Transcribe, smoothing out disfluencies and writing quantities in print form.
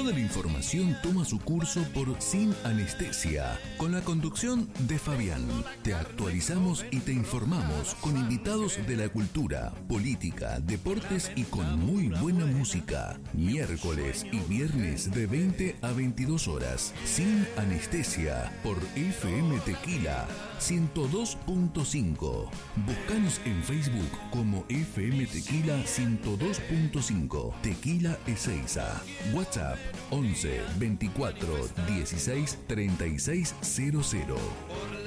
Toda la información toma su curso por Sin Anestesia, con la conducción de Fabián. Te actualizamos y te informamos con invitados de la cultura, política, deportes y con muy buena música. Miércoles y viernes de 20 a 22 horas. Sin Anestesia por FM Tequila 102.5. Búscanos en Facebook como FM Tequila 102.5. Tequila Ezeiza. WhatsApp 11 24 16 36 00.